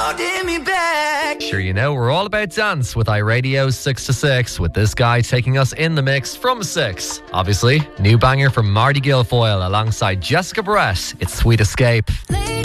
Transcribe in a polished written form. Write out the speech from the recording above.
holding me back. Sure, you know, we're all about dance with iRadio 6 to 6, with this guy taking us in the mix from 6. Obviously, new banger from Marty Guilfoyle alongside Jessica Barrett. It's Sweet Escape.